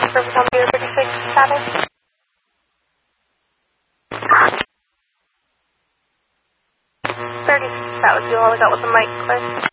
Service on your 36 status. That was you. All I got was the mic click.